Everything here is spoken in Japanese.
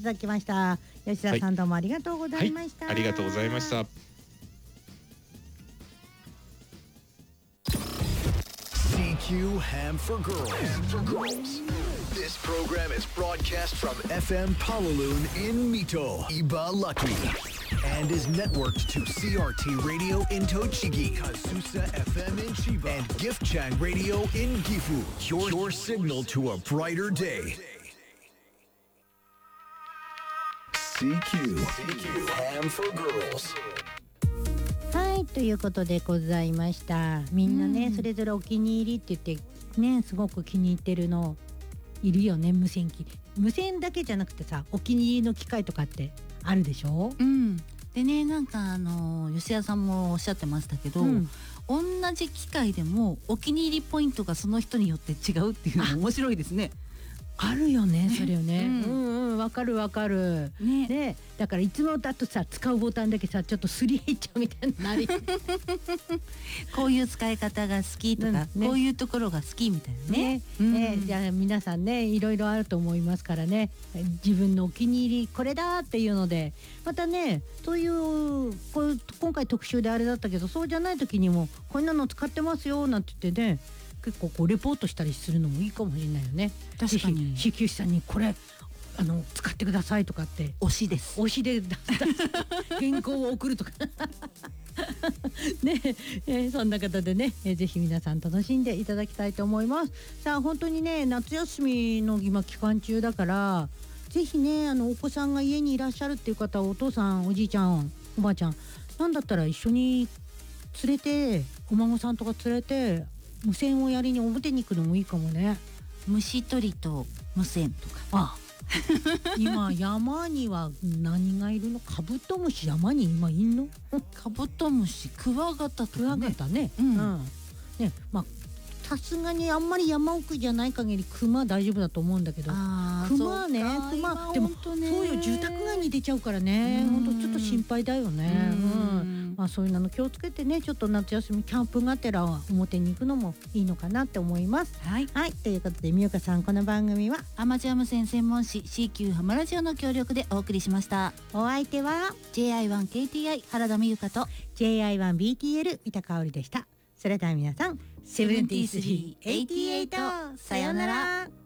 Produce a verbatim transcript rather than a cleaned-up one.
だきました。吉田さん、どうもありがとうございました。 はい、ありがとうございました。 シーキュー Ham for Girls. Ham for Girls. This program is broadcast from エフエム Palaloon in Mito, Ibaraki, and is networked to シーアールティーRadio in Tochigi, Kasusa エフエム in Chiba, and Giftchang Radio in Gifu. Your, your signal to a brighter day. シーキュー Ham for Girls. はい、ということでございました。みんなね、 うん、 それぞれお気に入りって言ってね、すごく気に入ってるのいるよね。無線機、無線だけじゃなくてさ、お気に入りの機械とかってあるでしょ。 うん、でね、なんかあの吉谷さんもおっしゃってましたけど、うん、同じ機械でもお気に入りポイントがその人によって違うっていうの面白いですね。 あるよね、それよね。うんうんうん、わかるわかる。 ね、 で、だからいつもだとさ、使うボタンだけさ、ちょっとすり減っちゃうみたいになり。 こういう使い方が好きとか、うんね、こういうところが好きみたいなね。 ね、うんね、じゃあ皆さんね、いろいろあると思いますからね。自分のお気に入りこれだっていうので、またね、そういうこう今回特集であれだったけど、そうじゃない時にもこんなの使ってますよなんて言ってね。結構こうレポートしたりするのもいいかもしれないよね。 確かにシーキュー さんにこれあの使ってくださいとかって推しです推しで原稿を送るとかねえー、そんな方でね、えー、ぜひ皆さん楽しんでいただきたいと思います。さあ本当にね、夏休みの今期間中だから、ぜひね、あのお子さんが家にいらっしゃるっていう方は、お父さんおじいちゃんおばあちゃんなんだったら一緒に連れて、お孫さんとか連れて無線をやりに表に行くのもいいかもね。 虫取りと無線とか。 あ今山には何がいるの？カブトムシ山に今いんの？ カブトムシ、クワガタとかね。 クワガタね。うん。うん、ね、まあさすがにあんまり山奥じゃない限りクマ大丈夫だと思うんだけど。 あクマね、クマでもそうよ、住宅街に出ちゃうからね。本当ちょっと心配だよね。うん。まあそういうの気をつけてね、ちょっと夏休みキャンプがてら表に行くのもいいのかなって思います。 はい、 はい、ということでみおかさん、この番組はアマチュア無線専門誌 シーキュー ハマラジオの協力でお送りしました。 お相手はジェイアイワンケーティーアイ 原田美由香とジェイアイワンビーティーエル 三田香織でした。それでは皆さん、セブンティースリーエイティエイト、さようなら。